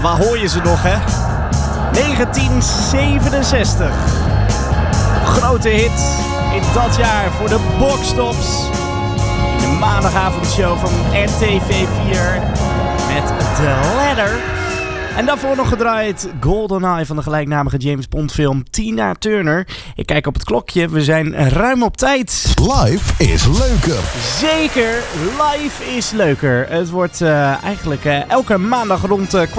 waar hoor je ze nog, hè? 1967. Grote hit in dat jaar voor de Boxtops. In de maandagavondshow van RTV4 met The Ladder. En daarvoor nog gedraaid GoldenEye van de gelijknamige James Bond film Tina Turner. Ik kijk op het klokje, we zijn ruim op tijd. Live is leuker. Zeker, live is leuker. Het wordt eigenlijk elke maandag rond 7:15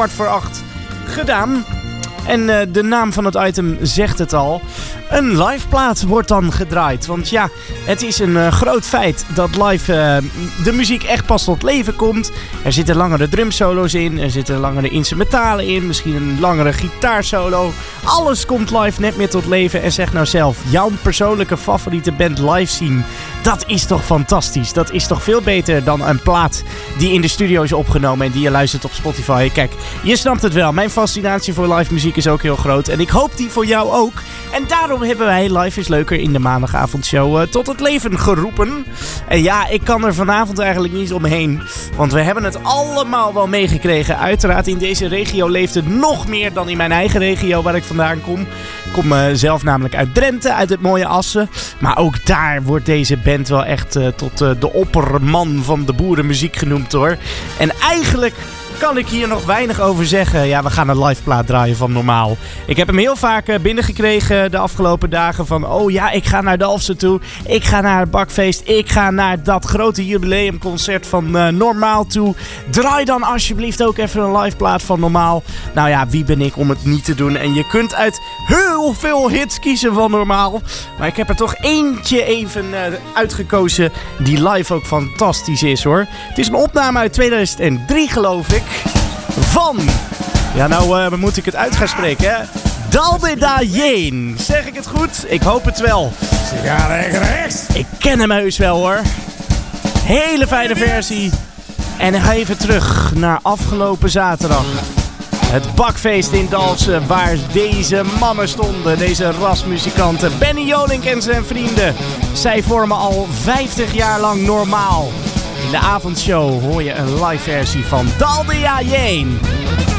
gedaan. En de naam van het item zegt het al. Een live plaat wordt dan gedraaid. Want ja, het is een groot feit dat live de muziek echt pas tot leven komt. Er zitten langere drumsolo's in. Er zitten langere instrumentalen in. Misschien een langere gitaarsolo. Alles komt live net meer tot leven. En zeg nou zelf, jouw persoonlijke favoriete band live zien. Dat is toch fantastisch. Dat is toch veel beter dan een plaat die in de studio is opgenomen en die je luistert op Spotify. Kijk, je snapt het wel. Mijn fascinatie voor live muziek is ook heel groot. En ik hoop die voor jou ook. En daarom hebben wij Live is Leuker in de maandagavondshow tot het leven geroepen. En ja, ik kan er vanavond eigenlijk niet omheen. Want we hebben het allemaal wel meegekregen. Uiteraard in deze regio leeft het nog meer dan in mijn eigen regio waar ik vandaan kom. Ik kom zelf namelijk uit Drenthe, uit het mooie Assen. Maar ook daar wordt deze band wel echt tot de opperman van de boerenmuziek genoemd hoor. En eigenlijk kan ik hier nog weinig over zeggen. Ja, we gaan een live plaat draaien van Normaal. Ik heb hem heel vaak binnengekregen de afgelopen dagen van... Oh ja, ik ga naar Dalfsen toe. Ik ga naar het Bakfeest. Ik ga naar dat grote jubileumconcert van Normaal toe. Draai dan alsjeblieft ook even een live plaat van Normaal. Nou ja, wie ben ik om het niet te doen? En je kunt uit heel veel hits kiezen van Normaal. Maar ik heb er toch eentje even uitgekozen die live ook fantastisch is hoor. Het is een opname uit 2003 geloof ik. Van, ja nou moet ik het uit gaan spreken hè. Dalde da Jeen. Zeg ik het goed? Ik hoop het wel. Sigaren rechts. Ik ken hem heus wel hoor. Hele fijne versie. En even terug naar afgelopen zaterdag. Het Bakfeest in Dalfsen waar deze mannen stonden. Deze rasmuzikanten. Benny Jolink en zijn vrienden. Zij vormen al 50 jaar lang Normaal. In de avondshow hoor je een live versie van Dalde da Jeen.